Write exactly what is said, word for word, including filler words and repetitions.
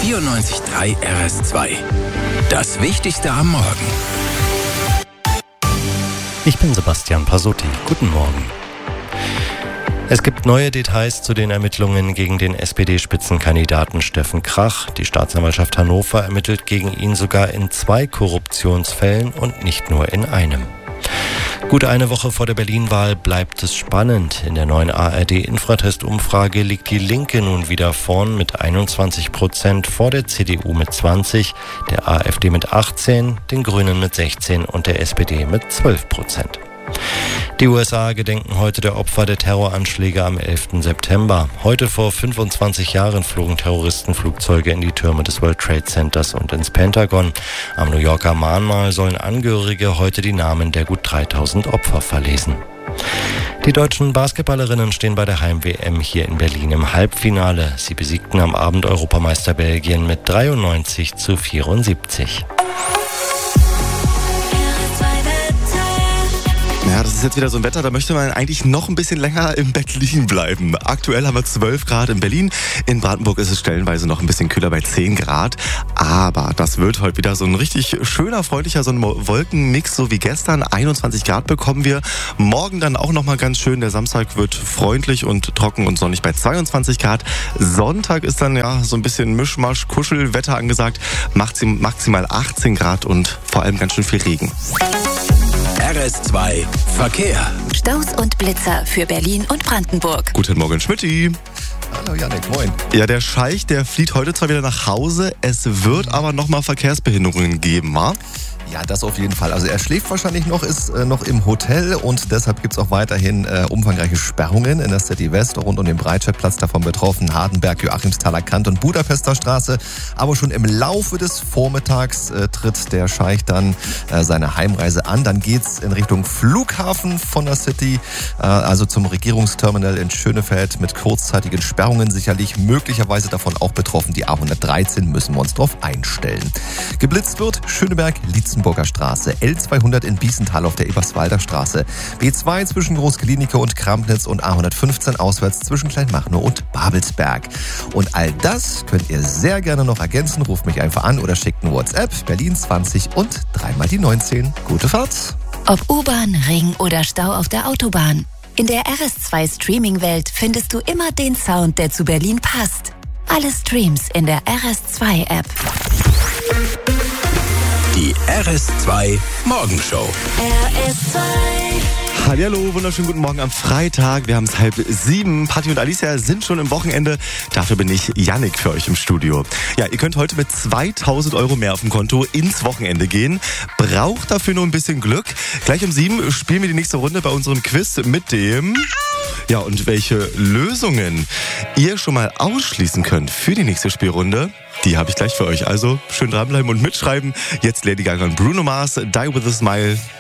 vierundneunzig Komma drei R S zwei. Das Wichtigste am Morgen. Ich bin Sebastian Pasotti. Guten Morgen. Es gibt neue Details zu den Ermittlungen gegen den S P D-Spitzenkandidaten Steffen Krach. Die Staatsanwaltschaft Hannover ermittelt gegen ihn sogar in zwei Korruptionsfällen und nicht nur in einem. Gut eine Woche vor der Berlin-Wahl bleibt es spannend. In der neuen A R D-Infratest-Umfrage liegt die Linke nun wieder vorn mit einundzwanzig Prozent vor der C D U mit zwanzig, der AfD mit achtzehn, den Grünen mit sechzehn und der S P D mit zwölf Prozent. Die U S A gedenken heute der Opfer der Terroranschläge am elften September. Heute vor fünfundzwanzig Jahren flogen Terroristenflugzeuge in die Türme des World Trade Centers und ins Pentagon. Am New Yorker Mahnmal sollen Angehörige heute die Namen der gut dreitausend Opfer verlesen. Die deutschen Basketballerinnen stehen bei der Heim-W M hier in Berlin im Halbfinale. Sie besiegten am Abend Europameister Belgien mit dreiundneunzig zu vierundsiebzig. Ja, das ist jetzt wieder so ein Wetter, da möchte man eigentlich noch ein bisschen länger im Bett liegen bleiben. Aktuell haben wir zwölf Grad in Berlin. In Brandenburg ist es stellenweise noch ein bisschen kühler bei zehn Grad. Aber das wird heute wieder so ein richtig schöner, freundlicher so ein Wolkenmix, so wie gestern. einundzwanzig Grad bekommen wir. Morgen dann auch nochmal ganz schön. Der Samstag wird freundlich und trocken und sonnig bei zweiundzwanzig Grad. Sonntag ist dann ja so ein bisschen Mischmasch, Kuschelwetter angesagt. Maximal achtzehn Grad und vor allem ganz schön viel Regen. R S zwei Verkehr. Staus und Blitzer für Berlin und Brandenburg. Guten Morgen, Schmidti. Hallo Janik, moin. Ja, der Scheich, der flieht heute zwar wieder nach Hause, es wird aber nochmal Verkehrsbehinderungen geben, wa? Ja, das auf jeden Fall. Also er schläft wahrscheinlich noch, ist äh, noch im Hotel und deshalb gibt es auch weiterhin äh, umfangreiche Sperrungen in der City West rund um den Breitscheidplatz, davon betroffen Hardenberg, Joachimsthaler Kant und Budapester Straße. Aber schon im Laufe des Vormittags äh, tritt der Scheich dann äh, seine Heimreise an. Dann geht's in Richtung Flughafen von der City, äh, also zum Regierungsterminal in Schönefeld mit kurzzeitigen Sperrungen. Sicherlich möglicherweise davon auch betroffen. Die A hundertdreizehn müssen wir uns drauf einstellen. Geblitzt wird Schöneberg, Lietzenburger Straße, L zweihundert in Biesenthal auf der Eberswalder Straße, B zwei zwischen Großklinike und Kramnitz und A hundertfünfzehn auswärts zwischen Kleinmachnow und Babelsberg. Und all das könnt ihr sehr gerne noch ergänzen. Ruft mich einfach an oder schickt eine WhatsApp. Berlin zwanzig und dreimal die neunzehn. Gute Fahrt. Ob U-Bahn, Ring oder Stau auf der Autobahn. In der R S zwei Streaming-Welt findest du immer den Sound, der zu Berlin passt. Alle Streams in der R S zwei App. Die R S zwei Morgenshow. R S zwei. Hallihallo, wunderschönen guten Morgen am Freitag. Wir haben es halb sieben. Patti und Alicia sind schon im Wochenende. Dafür bin ich Yannick für euch im Studio. Ja, ihr könnt heute mit zweitausend Euro mehr auf dem Konto ins Wochenende gehen. Braucht dafür nur ein bisschen Glück. Gleich um sieben spielen wir die nächste Runde bei unserem Quiz mit dem... Ja, und welche Lösungen ihr schon mal ausschließen könnt für die nächste Spielrunde, die habe ich gleich für euch. Also schön dranbleiben und mitschreiben. Jetzt Lady Gaga und Bruno Mars, Die With A Smile.